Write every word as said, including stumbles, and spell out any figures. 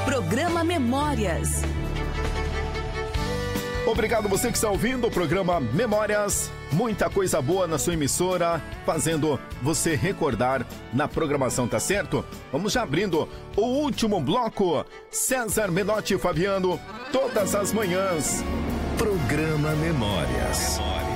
Programa Memórias. Obrigado você que está ouvindo o programa Memórias. Muita coisa boa na sua emissora, fazendo você recordar na programação, tá certo? Vamos já abrindo o último bloco. César Menotti e Fabiano, todas as manhãs. Programa Memórias.